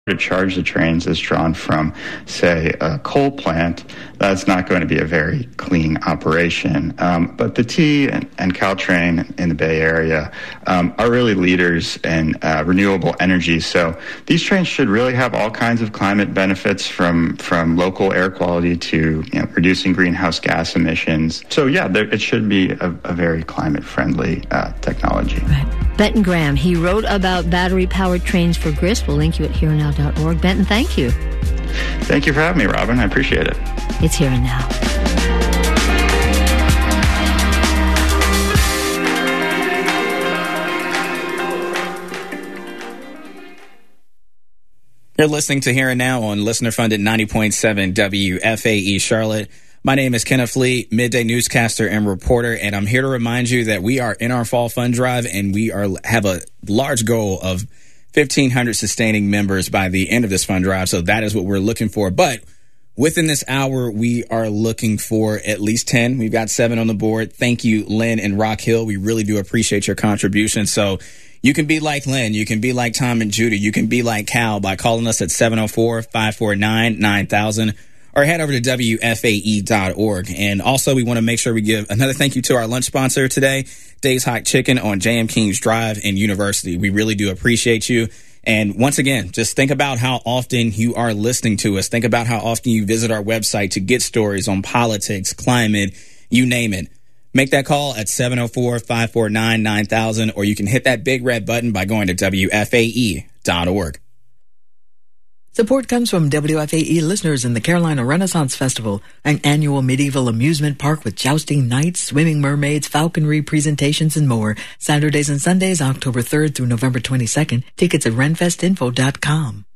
to charge the trains is drawn from, say, a coal plant, that's not going to be a very clean operation. But the T and Caltrain in the Bay Area are really leaders in renewable energy. So these trains should really have all kinds of climate benefits, from local air quality to reducing greenhouse gas emissions. So yeah, it should be a very climate-friendly technology. Right. Benton Graham, he wrote about battery-powered trains for Grist. We'll link you at hereandnow.org. Benton, thank you. Thank you for having me, Robin. I appreciate it. It's Here and Now. You're listening to Here and Now on listener-funded 90.7 WFAE Charlotte. My name is Kenneth Lee, midday newscaster and reporter, and I'm here to remind you that we are in our fall fund drive, and we have a large goal of 1,500 sustaining members by the end of this fund drive. So that is what we're looking for. But within this hour, we are looking for at least 10. We've got 7 on the board. Thank you, Lynn and Rock Hill. We really do appreciate your contribution. So you can be like Lynn. You can be like Tom and Judy. You can be like Cal by calling us at 704-549-9000. Or head over to WFAE.org. And also, we want to make sure we give another thank you to our lunch sponsor today, Dave's Hot Chicken on J.M. King's Drive in University. We really do appreciate you. And once again, just think about how often you are listening to us. Think about how often you visit our website to get stories on politics, climate, you name it. Make that call at 704-549-9000, or you can hit that big red button by going to WFAE.org. Support comes from WFAE listeners in the Carolina Renaissance Festival, an annual medieval amusement park with jousting nights, swimming mermaids, falconry presentations, and more. Saturdays and Sundays, October 3rd through November 22nd. Tickets at renfestinfo.com.